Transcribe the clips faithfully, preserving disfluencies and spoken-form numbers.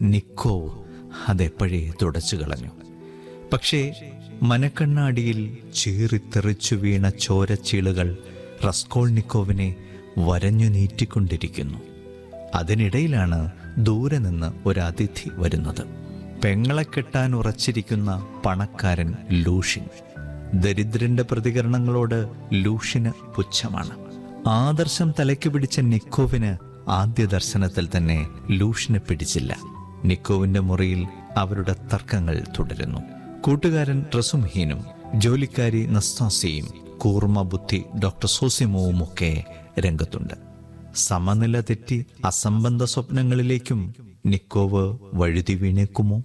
നിക്കോ അതെപ്പോഴേ തുടച്ചു കളഞ്ഞു. പക്ഷേ മനക്കണ്ണാടിയിൽ ചീറിത്തെറിച്ചു വീണ ചോരച്ചീളുകൾ റസ്കോൾനിക്കോവിനെ വരഞ്ഞു നീറ്റിക്കൊണ്ടിരിക്കുന്നു. അതിനിടയിലാണ് ദൂരെ നിന്ന് ഒരതിഥി വരുന്നത്. പെങ്ങളെ കെട്ടാൻ ഉറച്ചിരിക്കുന്ന പണക്കാരൻ ലൂഷ്യൻ. ദരിദ്രന്റെ പ്രതികരണങ്ങളോട് ലൂഷ്യന് പുച്ഛമാണ്. ആദർശം തലയ്ക്ക് പിടിച്ച നിക്കോവിന് ആദ്യ ദർശനത്തിൽ തന്നെ ലൂഷ്യനെ പിടിച്ചില്ല. നിക്കോവിന്റെ മുറിയിൽ അവരുടെ തർക്കങ്ങൾ തുടരുന്നു. കൂട്ടുകാരൻ റസുംഹീനും ജോലിക്കാരി നസ്താസിയും കൂർമ്മ ബുദ്ധി ഡോക്ടർ സോസിമോവും ഒക്കെ രംഗത്തുണ്ട്. സമനില തെറ്റി അസംബന്ധ സ്വപ്നങ്ങളിലേക്കും നിക്കോവ് വഴുതി വീണേക്കുമോ?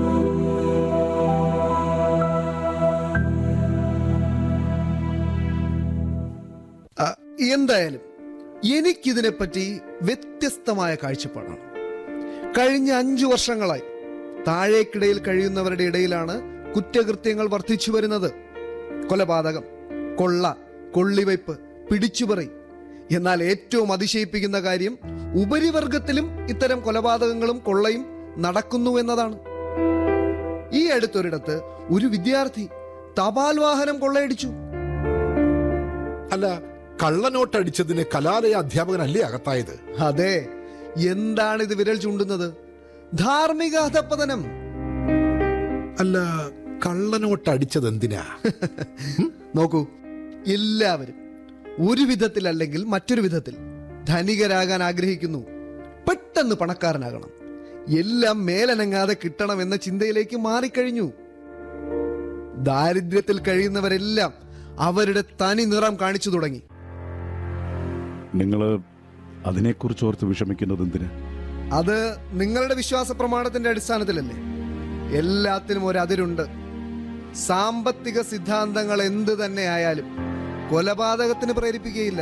എന്തായാലും എനിക്കിതിനെപ്പറ്റി വ്യത്യസ്തമായ കാഴ്ചപ്പാടാണ്. കഴിഞ്ഞ അഞ്ചു വർഷങ്ങളായി താഴേക്കിടയിൽ കഴിയുന്നവരുടെ ഇടയിലാണ് കുറ്റകൃത്യങ്ങൾ വർദ്ധിച്ചു വരുന്നത്. കൊലപാതകം, കൊള്ള, കൊള്ളിവയ്പ്, പിടിച്ചുപറി. എന്നാൽ ഏറ്റവും അതിശയിപ്പിക്കുന്ന കാര്യം ഉപരിവർഗത്തിലും ഇത്തരം കൊലപാതകങ്ങളും കൊള്ളയും നടക്കുന്നു എന്നതാണ്. ഈ അടുത്തൊരിടത്ത് ഒരു വിദ്യാർത്ഥി തപാൽ വാഹനം കൊള്ളയടിച്ചു. അല്ല, കള്ളനോട്ടടിച്ചതിന് കലാലയ അധ്യാപകനല്ലേ അകത്തായത്? അതെ. എന്താണ് ഇത് വിരൽ ചൂണ്ടുന്നത്? ധാർമ്മിക അധപ്പതനം. അല്ല, കള്ളനോട്ടടിച്ചത് എന്തിനാ? നോക്കൂ, എല്ലാവരും ഒരു വിധത്തിൽ അല്ലെങ്കിൽ മറ്റൊരു വിധത്തിൽ ധനികരാകാൻ ആഗ്രഹിക്കുന്നു. പെട്ടെന്ന് പണക്കാരനാകണം, എല്ലാം മേലനങ്ങാതെ കിട്ടണം എന്ന ചിന്തയിലേക്ക് മാറിക്കഴിഞ്ഞു. ദാരിദ്ര്യത്തിൽ കഴിയുന്നവരെല്ലാം അവരുടെ തനി നിറം കാണിച്ചു തുടങ്ങി. നിങ്ങൾ അതിനെക്കുറിച്ച് ഓർത്ത് വിഷമിക്കുന്നത് എന്തിന്? അത് നിങ്ങളുടെ വിശ്വാസ പ്രമാണത്തിന്റെ അടിസ്ഥാനത്തിലല്ലേ? എല്ലാത്തിനും ഒരതിരുണ്ട്. സാമ്പത്തിക സിദ്ധാന്തങ്ങൾ എന്ത് തന്നെ ആയാലും കൊലപാതകത്തിന് പ്രേരിപ്പിക്കുകയില്ല.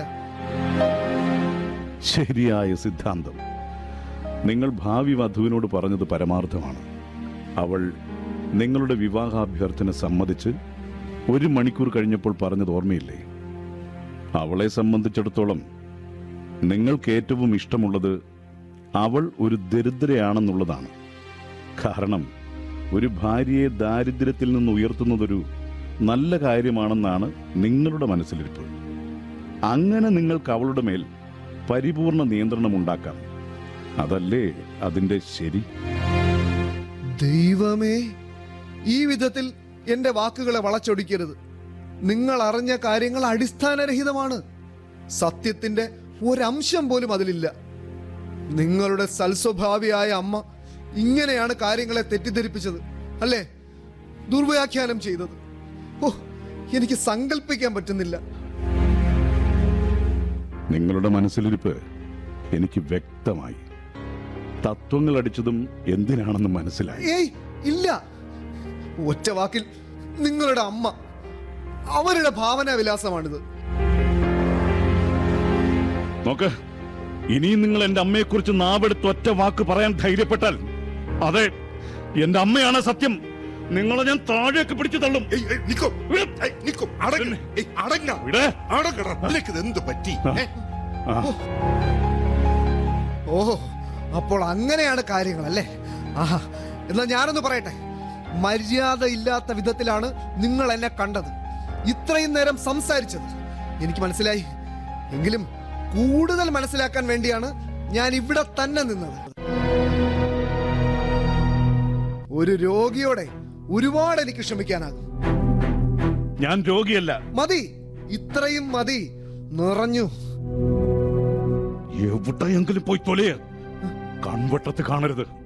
ശരിയായ സിദ്ധാന്തം. നിങ്ങൾ ഭാവി വധുവിനോട് പറഞ്ഞത് പരമാർത്ഥമാണ്. അവൾ നിങ്ങളുടെ വിവാഹാഭ്യർത്ഥന സമ്മതിച്ച് ഒരു മണിക്കൂർ കഴിഞ്ഞപ്പോൾ പറഞ്ഞത് ഓർമ്മയില്ലേ? അവളെ സംബന്ധിച്ചിടത്തോളം നിങ്ങൾക്ക് ഏറ്റവും ഇഷ്ടമുള്ളത് അവൾ ഒരു ദരിദ്രയാണെന്നുള്ളതാണ്. കാരണം ഒരു ഭാര്യയെ ദാരിദ്ര്യത്തിൽ നിന്ന് ഉയർത്തുന്നതൊരു നല്ല കാര്യമാണെന്നാണ് നിങ്ങളുടെ മനസ്സിലിരിപ്പ്. അങ്ങനെ നിങ്ങൾക്ക് അവളുടെ മേൽ പരിപൂർണ നിയന്ത്രണം ഉണ്ടാക്കാം. അതല്ലേ അതിന്റെ ശരി? ദൈവമേ, ഈ വിധത്തിൽ എന്റെ വാക്കുകളെ വളച്ചൊടിക്കരുത്. നിങ്ങൾ അറിഞ്ഞ കാര്യങ്ങൾ അടിസ്ഥാനരഹിതമാണ്. സത്യത്തിന്റെ ഒരംശം പോലും അതിലില്ല. നിങ്ങളുടെ സൽസ്വഭാവിയായ അമ്മ ഇങ്ങനെയാണ് കാര്യങ്ങളെ തെറ്റിദ്ധരിപ്പിച്ചത് അല്ലേ? ദുർവ്യാഖ്യാനം ചെയ്തത്. ഓ, എനിക്ക് സങ്കല്പിക്കാൻ പറ്റുന്നില്ല. നിങ്ങളുടെ മനസ്സിലിരിപ്പ് എനിക്ക് വ്യക്തമായി. തത്വങ്ങൾ അടിച്ചതും എന്തിനാണെന്ന് മനസ്സിലായി. ഏയ് ഇല്ല, ഒറ്റ വാക്കിൽ നിങ്ങളുടെ അമ്മ, അവരുടെ ഭാവനാ വിലാസമാണിത്. നോക്ക്, ഇനിയും നിങ്ങൾ എന്റെ അമ്മയെക്കുറിച്ച് നാവെടുത്ത് ഒറ്റ വാക്ക് പറയാൻ ധൈര്യപ്പെട്ടാൽ അതെ, എന്റെ അമ്മയാണ് സത്യം. നിങ്ങളെ ഞാൻ താഴേക്ക് പിടിച്ചു തള്ളും. എന്ത് പറ്റി? ഓഹോ, അപ്പോൾ അങ്ങനെയാണ് കാര്യങ്ങളല്ലേ? ആഹാ, എന്നാ ഞാനൊന്ന് പറയട്ടെ. മര്യാദ ഇല്ലാത്ത വിധത്തിലാണ് നിങ്ങൾ എന്നെ കണ്ടത്, ഇത്രയും നേരം സംസാരിച്ചത്. എനിക്ക് മനസ്സിലായി. എങ്കിലും കൂടുതൽ മനസ്സിലാക്കാൻ വേണ്ടിയാണ് ഞാൻ ഇവിടെ തന്നെ നിന്നത്. ഒരു രോഗിയോടെ ഒരുപാട് എനിക്ക് ക്ഷമിക്കാനാകും. ഞാൻ രോഗിയല്ല. മതി, ഇത്രയും മതി. നിറഞ്ഞു. എവിടെയെങ്കിലും പോയി തൊലയ, കൺവട്ടത്ത് കാണരുത്.